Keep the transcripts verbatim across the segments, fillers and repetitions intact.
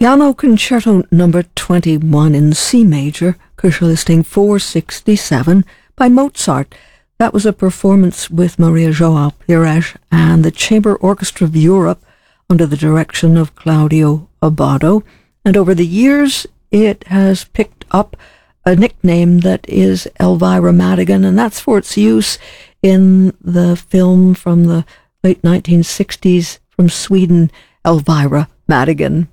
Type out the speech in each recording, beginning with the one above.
Piano Concerto Number twenty-one in C major, Kershaw Listing four sixty-seven by Mozart. That was a performance with Maria Joao Pires and the Chamber Orchestra of Europe under the direction of Claudio Abbado. And over the years, it has picked up a nickname that is Elvira Madigan, and that's for its use in the film from the late nineteen sixties from Sweden, Elvira Madigan.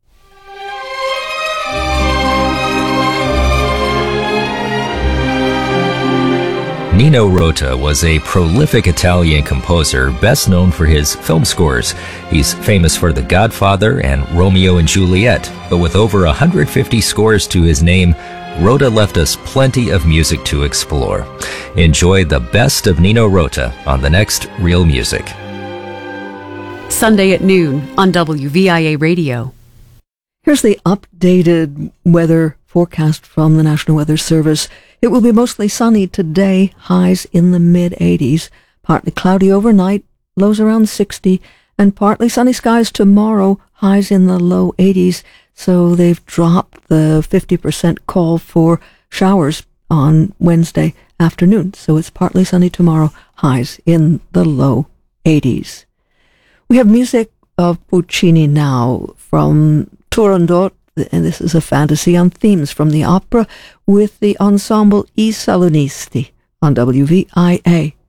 Nino Rota was a prolific Italian composer, best known for his film scores. He's famous for The Godfather and Romeo and Juliet, but with over one hundred fifty scores to his name, Rota left us plenty of music to explore. Enjoy the best of Nino Rota on the next Real Music. Sunday at noon on W V I A Radio. Here's the updated weather forecast from the National Weather Service. It will be mostly sunny today, highs in the mid eighties, partly cloudy overnight, lows around sixty, and partly sunny skies tomorrow, highs in the low eighties, so they've dropped the fifty percent call for showers on Wednesday afternoon. So it's partly sunny tomorrow, highs in the low eighties. We have music of Puccini now from Turandot, and this is a fantasy on themes from the opera with the ensemble I Salonisti on W V I A.